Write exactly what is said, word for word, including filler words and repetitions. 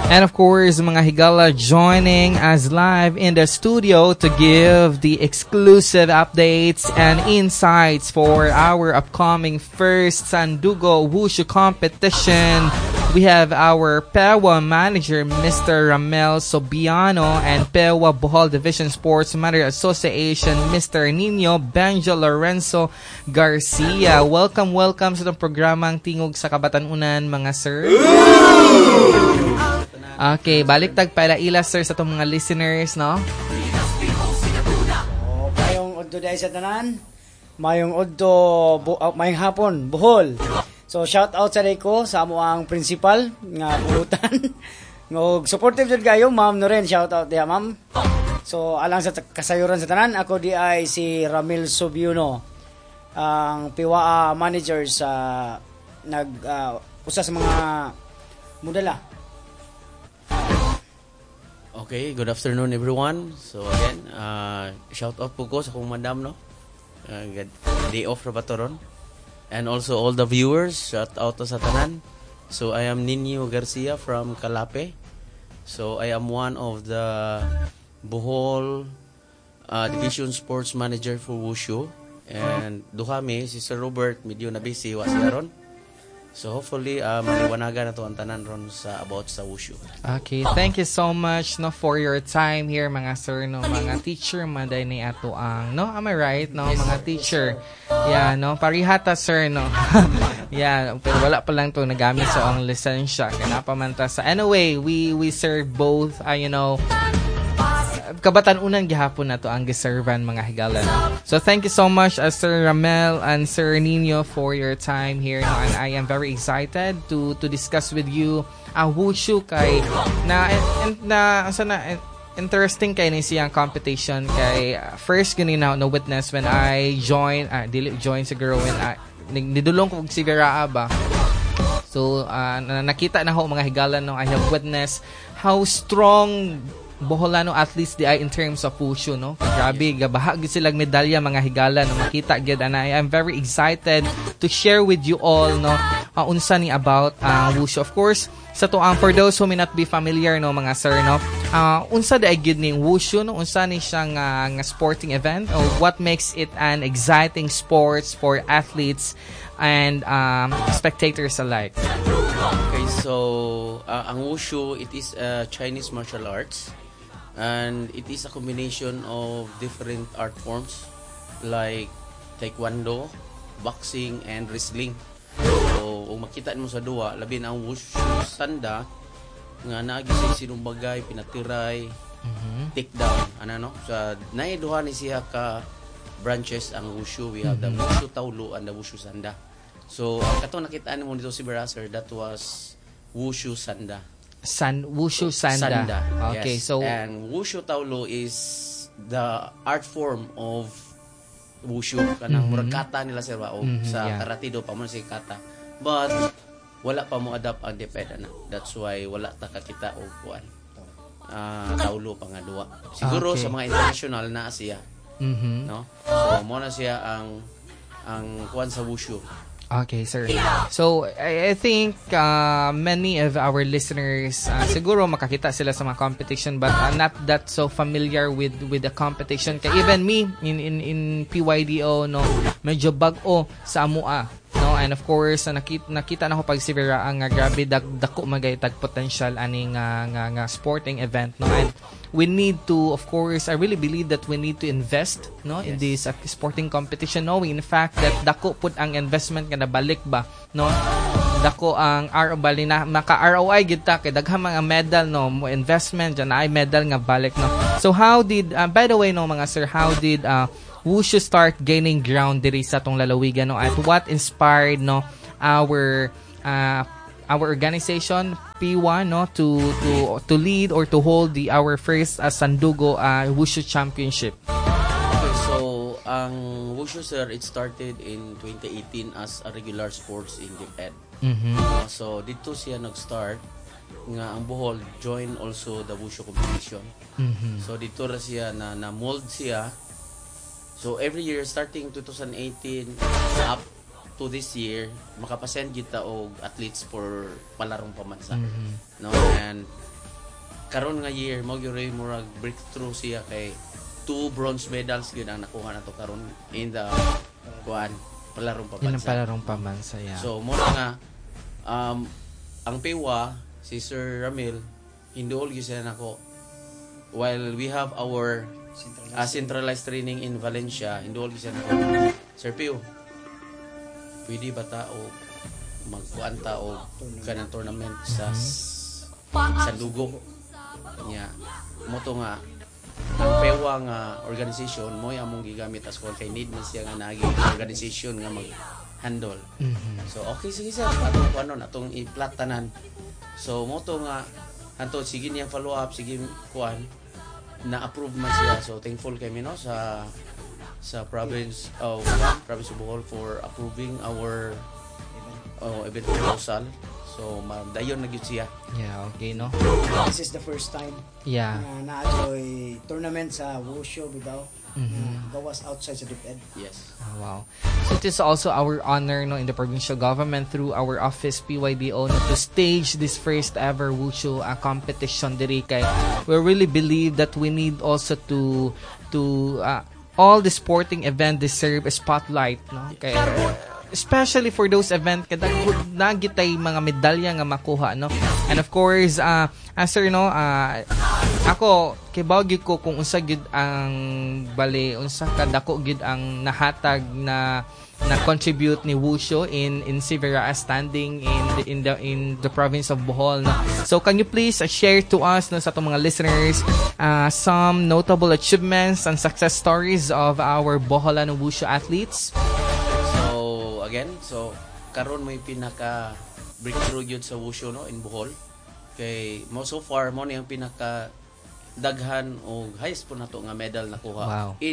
And of course, mga higala joining us live in the studio to give the exclusive updates and insights for our upcoming first Sandugo Wushu competition. We have our Pewa manager, Mister Ramel Sobiano, and Pewa Bohol Division Sports Matter Association, Mister Nino Benjo Lorenzo Garcia. Welcome, welcome sa itong programang Tingog sa Kabatanunan, mga sir. Okay, balik tag paila-ila sir sa itong mga listeners, no? Oh, mayong oddo dahil sa tanan. Mayong oddo, bu- uh, mayong hapon, Bohol. So, shout out sa ko sa amo ang principal nga pulutan. Ngog supportive jud kayo, ma'am Noren, shout out diha, ma'am. So, alang sa kasayuran sa tanan, ako di ay si Ramil Sobiuno, ang P W A manager sa nag uh, usa sa mga mudala. Okay, good afternoon everyone. So again, uh, shout out po ko sa kong madam, no? Uh, day off ra ba to ron? And also all the viewers, shout out to sa tanan. So I am Nino Garcia from Calape. So I am one of the Bohol uh, Division Sports Manager for Wushu. And duhami, si Sir Robert, medyo na busy, wasi aron. So hopefully uh, maliwanagan na to ang tanan ron sa about sa Wushu. Okay, thank you so much no for your time here, mga sir, no, mga teacher maday ni ato ang, no, am I right, no, yes, mga teacher. Yeah, no, parihata sir, no. Yeah, pero wala pa lang to nagamit so ang lisensya kana pa man ta sa. Anyway, we we serve both, uh, you know, kabatan-unan gihapon na to ang giservan, mga higala. So thank you so much uh, Sir Ramel and Sir Nino for your time here, no? And I am very excited to to discuss with you ang uh, Wushu kay na and, na sana interesting kay ni siyang competition kay uh, first gani na no witness when I join uh, dili join siguro when I nidulong ko si Vera ba. So uh, nakita na ho mga higala, no, I have witnessed how strong Boholano athletes di ay in terms of Wushu, no? Grabe, gabahag sila medalya, mga higala, no? Makita gyud ana. I am very excited to share with you all, no, uh, unsa ni about ang uh, Wushu. Of course, sa to ang for those who may not be familiar, no, mga sir, no, uh, unsa di ay gyud ning Wushu, no? Unsa ni siyang uh, nga sporting event, or what makes it an exciting sports for athletes and um, spectators alike. Okay, so uh, ang Wushu, it is a uh, Chinese martial arts. And it is a combination of different art forms like taekwondo, boxing, and wrestling. So, kung makita mo sa duwa, labi na ang Wushu sanda nga naagi sinong bagay, pinatiray, mm-hmm. takedown, ano no? Sa so, naiduha ni siya ka branches ang Wushu. We have mm-hmm. the Wushu Taulu and the Wushu Sanda. So, ang katong nakitaan mo dito si Barasser, that was Wushu Sanda. San Wushu Sanda. Sanda. Okay, yes. so and Wushu Taulu is the art form of Wushu kanang mm-hmm. murag kata nila sir ba o mm-hmm, sa yeah. karate do pa mo si kata. But wala pa mo adapt ang deped na. That's why wala ta kakita og kuan. Ah, uh, Taulu pa nga duwa. Siguro okay. Sa mga international na siya. Mhm. No? So mo na siya ang ang kuan sa Wushu. Okay, sir. So, I, I think uh, many of our listeners uh, siguro makakita sila sa mga competition but uh, not that so familiar with with the competition. Kaya even me in in in P Y D O, no, medyo bag-o sa amua, no, and of course uh, nakita nakita na ko pag si Vera ang uh, grabe dag dako magaytag potential ani nga, nga nga sporting event, no, and we need to, of course, I really believe that we need to invest, no, yes. in this uh, sporting competition, knowing in fact that dako pud ang investment nga nabalik ba, no, dako ang R O bali na maka R O I gid ta kay daghang mga medal, no, mo investment dyan ay medal nga balik, no. So how did uh, by the way, no, mga sir, how did uh, Wushu start gaining ground diri sa tong lalawigan, no, at what inspired, no, our uh, our organization P one, no, to to to lead or to hold the our first uh, Sandugo uh, Wushu Championship? Okay, so ang Wushu, sir, it started in twenty eighteen as a regular sports in DepEd. Mm-hmm. Uh, so dito siya nag-start nga ang Bohol join also the Wushu competition. Mm-hmm. So dito ra siya na na mold siya. So every year starting twenty eighteen up to this year makapasend kita og athletes for palarong pamansa. Mhm. No, and karon nga year mo gyud murag breakthrough siya kay two bronze medals gyud ang nakuha nato karon in the kuan palarong Yun ang pamansa. palarong pamansa, yeah. So mo na nga um ang P W A si Sir Ramil hinduol gyud siya nako while we have our uh, centralized training in Valencia, hinduol gyud siya nako Sir Pio, pwede ba ta o magkuanta o kanang tournament sa sa Lugo niya mo to nga ang P W A nga organization mo among gigamit as kung kay need man siya nga nagi organization nga mag handle. Mhm. So okay sige sir, atong kuanon atong i-plot tanan. So mo to nga anto sige niya follow up, sige kuan na approve man siya. So thankful kami no sa sa province of province of Bohol for approving our oh, event proposal. So dayon na gyud siya. Yeah, okay, no? This is the first time Yeah. na na-enjoy tournament sa Wushu bitaw. Mhm. Gawas outside sa DepEd. Yes. Oh, wow. So it is also our honor no in the provincial government through our office P Y D O no, to stage this first ever wushu uh, competition diri kay we really believe that we need also to to uh, all the sporting event deserve a spotlight no kay especially for those event kada nagitay mga medalya nga makuha no, and of course uh, as sir no uh, ako kay gyud ko kung unsa gyud ang bali unsa kadako gyud ang nahatag na na contribute ni Wushu in in Sivera as standing in the, in the in the province of Bohol no? So can you please uh, share to us no sa atong mga listeners uh, some notable achievements and success stories of our Boholan Wushu athletes? So again, so karon may pinaka breakthrough gyud sa wushu no in Bohol. Kay mo so far mo ni ang pinaka daghan o highest po nato nga medal nakuha Wow. in